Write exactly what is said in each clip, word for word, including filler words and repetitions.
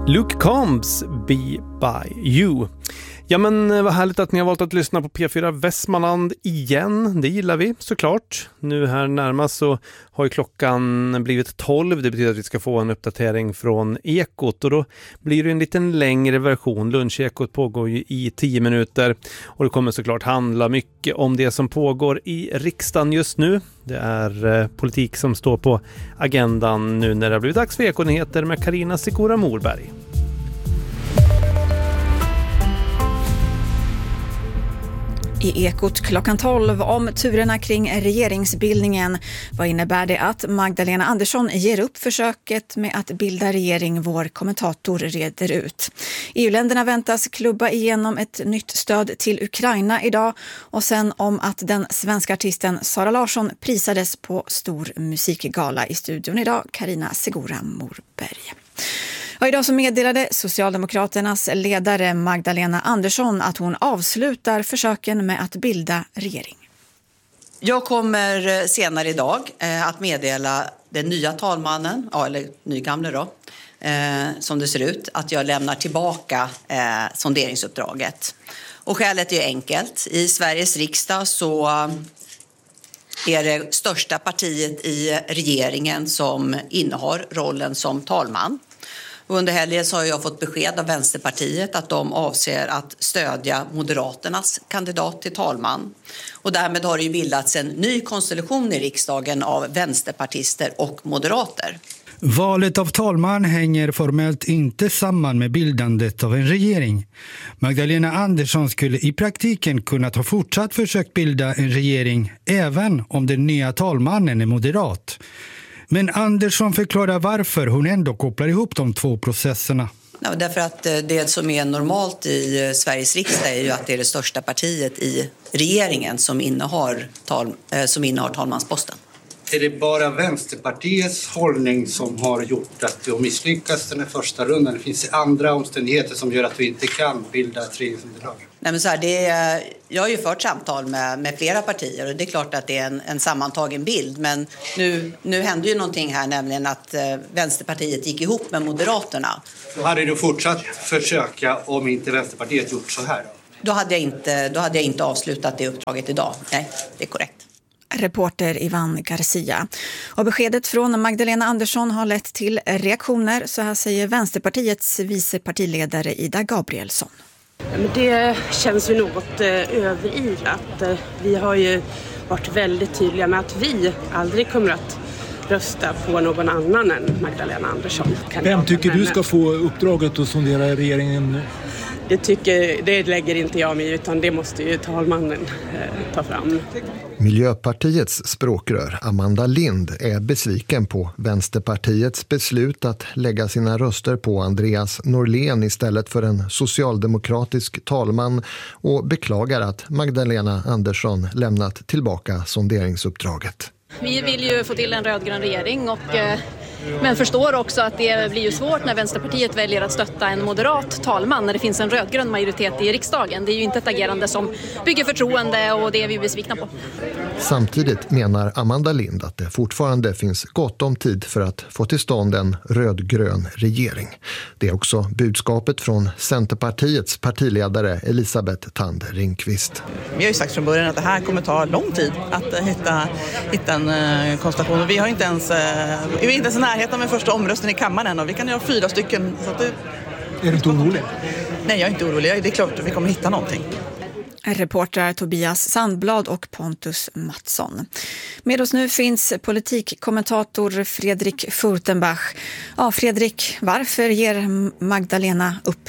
Luke Combs, Be By You. Ja, men vad härligt att ni har valt att lyssna på P fyra Västmanland igen. Det gillar vi såklart. Nu här närmast så har ju klockan blivit tolv. Det betyder att vi ska få en uppdatering från Ekot. Och då blir det en liten längre version. Lunchekot pågår ju i tio minuter. Och det kommer såklart handla mycket om det som pågår i riksdagen just nu. Det är eh, politik som står på agendan nu när det har blivit dags för Ekonyheter med Carina Sikora Morberg. I Ekot klockan tolv om turerna kring regeringsbildningen. Vad innebär det att Magdalena Andersson ger upp försöket med att bilda regering? Vår kommentator reder ut. E U-länderna väntas klubba igenom ett nytt stöd till Ukraina idag. Och sen om att den svenska artisten Sara Larsson prisades på stor musikgala i studion idag. Carina Segura Morberg. Och idag så meddelade Socialdemokraternas ledare Magdalena Andersson att hon avslutar försöken med att bilda regering. Jag kommer senare idag att meddela den nya talmannen, ja, eller nygamle då, eh, som det ser ut, att jag lämnar tillbaka eh, sonderingsuppdraget. Och skälet är enkelt. I Sveriges riksdag så är det största partiet i regeringen som innehar rollen som talman. Under helgen så har jag fått besked av Vänsterpartiet att de avser att stödja Moderaternas kandidat till talman. Och därmed har det ju bildats en ny konstellation i riksdagen av vänsterpartister och moderater. Valet av talman hänger formellt inte samman med bildandet av en regering. Magdalena Andersson skulle i praktiken kunna ha fortsatt försökt bilda en regering även om den nya talmannen är moderat. Men Andersson förklarar varför hon ändå kopplar ihop de två processerna. Ja, därför att det som är normalt i Sveriges riksdag är ju att det är det största partiet i regeringen som innehar, tal, som innehar talmansposten. Är det bara Vänsterpartiets hållning som har gjort att du har misslyckats den här första rundan? Det finns andra omständigheter som gör att du inte kan bilda ett regeringsunderlag? Nej, men så här, det är, jag har ju fört samtal med, med flera partier och det är klart att det är en, en sammantagen bild. Men nu, nu hände ju någonting här, nämligen att eh, Vänsterpartiet gick ihop med Moderaterna. Så hade du fortsatt försöka om inte Vänsterpartiet gjort så här då? Då hade jag inte, då hade jag inte avslutat det uppdraget idag. Nej, det är korrekt. Reporter Ivan Garcia. Och beskedet från Magdalena Andersson har lett till reaktioner. Så här säger Vänsterpartiets vice partiledare Ida Gabrielsson. Men det känns ju något eh, överilat. Eh, vi har ju varit väldigt tydliga med att vi aldrig kommer att rösta på någon annan än Magdalena Andersson. Vem tycker du ska få uppdraget att sondera regeringen nu? Det, tycker, det lägger inte jag mig, utan det måste ju talmannen eh, ta fram. Miljöpartiets språkrör Amanda Lind är besviken på Vänsterpartiets beslut att lägga sina röster på Andreas Norlén istället för en socialdemokratisk talman och beklagar att Magdalena Andersson lämnat tillbaka sonderingsuppdraget. Vi vill ju få till en rödgrön regering och eh, men förstår också att det blir ju svårt när Vänsterpartiet väljer att stötta en moderat talman när det finns en rödgrön majoritet i riksdagen. Det är ju inte ett agerande som bygger förtroende och det är vi besvikna på. Samtidigt menar Amanda Lind att det fortfarande finns gott om tid för att få till stånd en rödgrön regering. Det är också budskapet från Centerpartiets partiledare Elisabeth Thand Ringqvist. Vi har ju sagt från början att det här kommer ta lång tid att hitta, hitta en uh, konstellation. Vi har inte ens, uh, vi är inte ens i närheten med första omröstningen i kammaren och vi kan göra fyra stycken. Så att det... Är du inte orolig? Nej, jag är inte orolig. Det är klart att vi kommer hitta någonting. Reportrar Tobias Sandblad och Pontus Mattsson. Med oss nu finns politikkommentator Fredrik Furtenbach. Ja, Fredrik, varför ger Magdalena upp?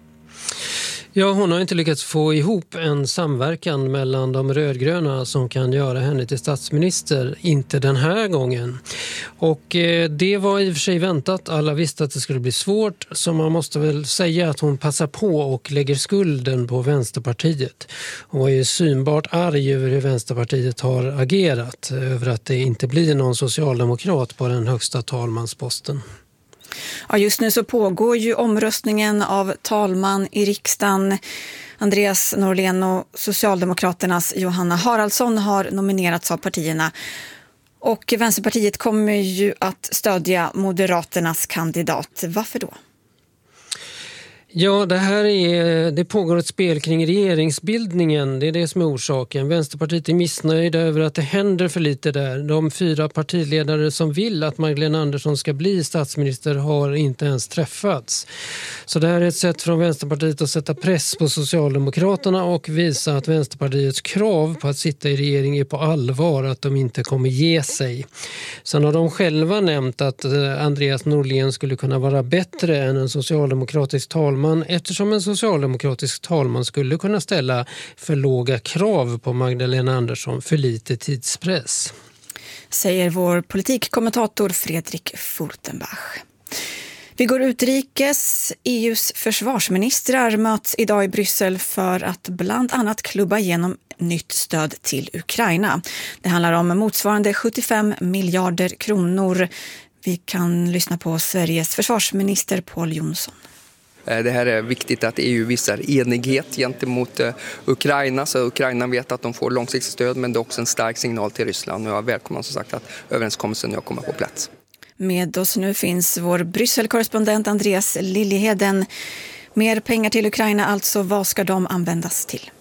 Ja, hon har inte lyckats få ihop en samverkan mellan de rödgröna som kan göra henne till statsminister, inte den här gången. Och eh, det var i och för sig väntat, alla visste att det skulle bli svårt, så man måste väl säga att hon passar på och lägger skulden på Vänsterpartiet. Hon var ju synbart arg över hur Vänsterpartiet har agerat, över att det inte blir någon socialdemokrat på den högsta talmansposten. Ja, just nu så pågår ju omröstningen av talman i riksdagen. Andreas Norlén och Socialdemokraternas Johanna Haraldsson har nominerats av partierna. Och Vänsterpartiet kommer ju att stödja Moderaternas kandidat. Varför då? Ja, det här är, det pågår ett spel kring regeringsbildningen. Det är det som är orsaken. Vänsterpartiet är missnöjda över att det händer för lite där. De fyra partiledare som vill att Magdalena Andersson ska bli statsminister har inte ens träffats. Så det här är ett sätt från Vänsterpartiet att sätta press på Socialdemokraterna och visa att Vänsterpartiets krav på att sitta i regering är på allvar, att de inte kommer ge sig. Sen har de själva nämnt att Andreas Norlén skulle kunna vara bättre än en socialdemokratisk talman, eftersom en socialdemokratisk talman skulle kunna ställa för låga krav på Magdalena Andersson, för lite tidspress. Säger vår politikkommentator Fredrik Furtenbach. Vi går utrikes. E U:s försvarsministrar möts idag i Bryssel för att bland annat klubba igenom nytt stöd till Ukraina. Det handlar om motsvarande sjuttiofem miljarder kronor. Vi kan lyssna på Sveriges försvarsminister Pål Jonsson. Det här är viktigt att E U visar enighet gentemot Ukraina, så Ukraina vet att de får långsiktigt stöd, men det är också en stark signal till Ryssland. Och jag välkomnar som sagt att överenskommelsen nu kommer på plats. Med oss nu finns vår Bryssel-korrespondent Andreas Liljeheden. Mer pengar till Ukraina, alltså vad ska de användas till?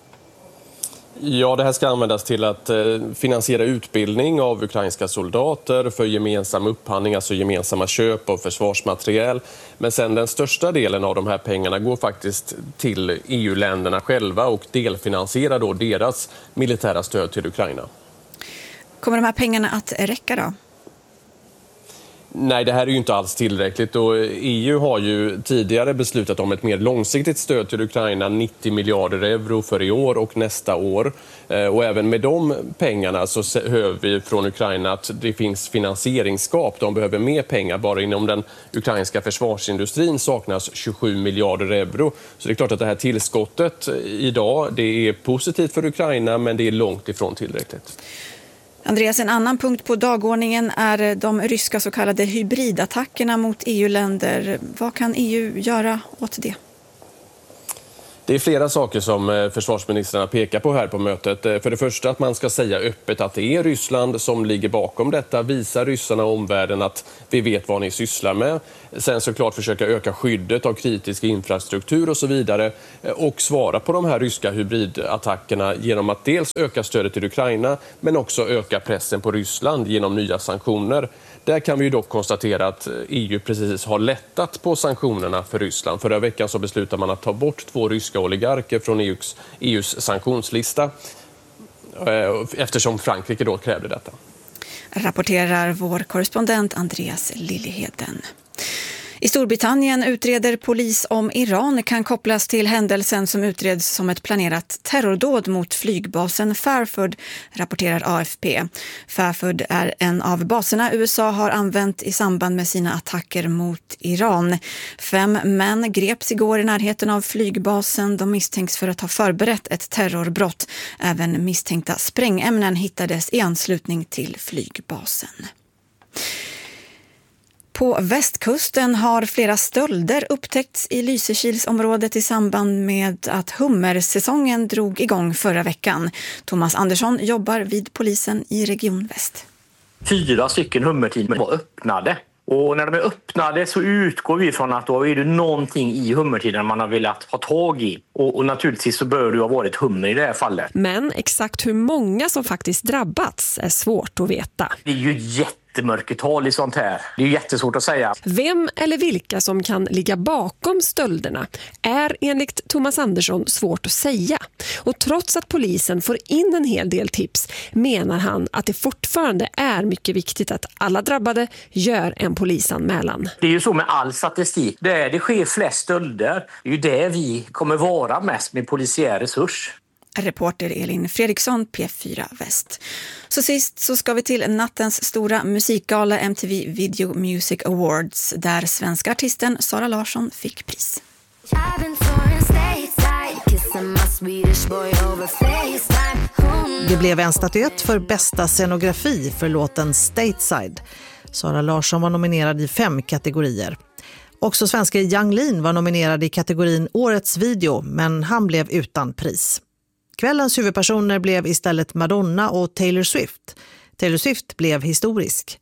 Ja, det här ska användas till att finansiera utbildning av ukrainska soldater för gemensam upphandling, alltså gemensamma köp av försvarsmateriel. Men sen den största delen av de här pengarna går faktiskt till E U-länderna själva och delfinansierar då deras militära stöd till Ukraina. Kommer de här pengarna att räcka då? Nej, det här är ju inte alls tillräckligt och E U har ju tidigare beslutat om ett mer långsiktigt stöd till Ukraina, nittio miljarder euro för i år och nästa år. Och även med de pengarna så hör vi från Ukraina att det finns finansieringsgap. De behöver mer pengar. Bara inom den ukrainska försvarsindustrin saknas tjugosju miljarder euro. Så det är klart att det här tillskottet idag, det är positivt för Ukraina, men det är långt ifrån tillräckligt. Andreas, en annan punkt på dagordningen är de ryska så kallade hybridattackerna mot E U-länder. Vad kan E U göra åt det? Det är flera saker som försvarsministrarna pekar på här på mötet. För det första att man ska säga öppet att det är Ryssland som ligger bakom detta. Visa ryssarna och omvärlden att vi vet vad ni sysslar med. Sen såklart försöka öka skyddet av kritisk infrastruktur och så vidare. Och svara på de här ryska hybridattackerna genom att dels öka stödet till Ukraina men också öka pressen på Ryssland genom nya sanktioner. Där kan vi ju dock konstatera att E U precis har lättat på sanktionerna för Ryssland. Förra veckan så beslutade man att ta bort två ryska oligarker från E U:s, E U:s sanktionslista eftersom Frankrike då krävde detta. Rapporterar vår korrespondent Andreas Liljeheden. I Storbritannien utreder polis om Iran kan kopplas till händelsen som utreds som ett planerat terrordåd mot flygbasen Fairford, rapporterar A F P. Fairford är en av baserna U S A har använt i samband med sina attacker mot Iran. Fem män greps igår i närheten av flygbasen. De misstänks för att ha förberett ett terrorbrott. Även misstänkta sprängämnen hittades i anslutning till flygbasen. På västkusten har flera stölder upptäckts i Lysekilsområdet i samband med att hummersäsongen drog igång förra veckan. Thomas Andersson jobbar vid polisen i Region Väst. Fyra stycken hummertinor var öppnade. Och när de är öppnade så utgår vi från att då är det någonting i hummertiden man har velat ha tag i. Och, och naturligtvis så bör det ha varit hummer i det här fallet. Men exakt hur många som faktiskt drabbats är svårt att veta. Det är ju jättemörkertal i sånt här. Det är ju jättesvårt att säga. Vem eller vilka som kan ligga bakom stölderna är enligt Thomas Andersson svårt att säga. Och trots att polisen får in en hel del tips menar han att det fortfarande är mycket viktigt att alla drabbade gör en polisanmälan. Det är ju så med all statistik. Där det sker flest stölder, det är ju där vi kommer vara mest med polisiär resurs. Reporter Elin Fredriksson, P fyra Väst. Så sist så ska vi till nattens stora musikgala M T V Video Music Awards där svenska artisten Sara Larsson fick pris. Det blev en statyett för bästa scenografi för låten Stateside. Sara Larsson var nominerad i fem kategorier. Också svenska Yang Lean var nominerad i kategorin Årets video, men han blev utan pris. Kvällens huvudpersoner blev istället Madonna och Taylor Swift. Taylor Swift blev historisk.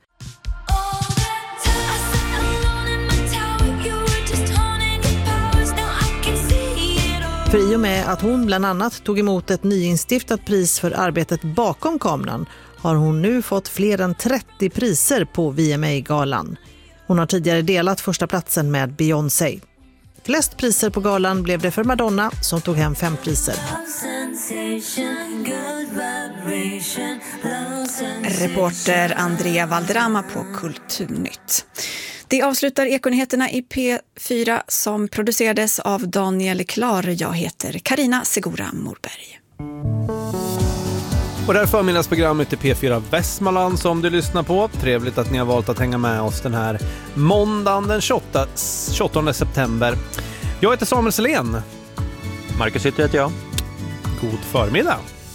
För i och med att hon bland annat tog emot ett nyinstiftat pris för arbetet bakom kameran har hon nu fått fler än trettio priser på V M A-galan. Hon har tidigare delat första platsen med Beyoncé. Flest priser på galan blev det för Madonna som tog hem fem priser. Reporter Andrea Valderrama på Kulturnytt. Det avslutar Ekonyheterna i P fyra som producerades av Daniel Klar. Jag heter Karina Segura Morberg. Och det här förmiddagsprogrammet i P fyra Västmanland som du lyssnar på. Trevligt att ni har valt att hänga med oss den här måndagen den tjugoåttonde september. Jag heter Samuel Selén. Marcus Ytter heter jag. God förmiddag.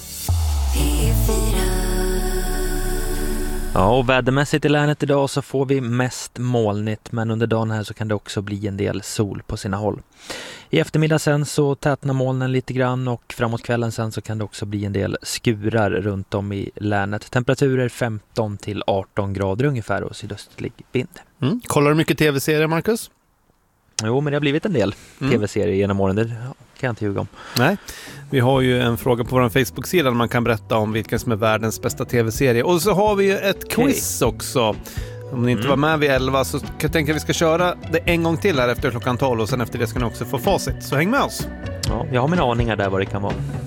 Ja, och vädermässigt i länet idag så får vi mest molnigt, men under dagen här så kan det också bli en del sol på sina håll. I eftermiddag sen så tätnar molnen lite grann och framåt kvällen sen så kan det också bli en del skurar runt om i länet. Temperaturer femton till arton grader ungefär och sydöstlig vind. Mm. Kollar du mycket tv-serier, Marcus? Jo, men det har blivit en del mm. tv-serier genom åren, det kan jag inte ljuga om. Nej, vi har ju en fråga på vår Facebook-sida där man kan berätta om vilken som är världens bästa tv-serie. Och så har vi ju ett quiz okay. också. Om ni inte mm. var med vid elva så kan jag tänka att vi ska köra det en gång till här efter klockan tolv och sen efter det ska ni också få facit. Så häng med oss. Ja, jag har mina aningar där vad det kan vara.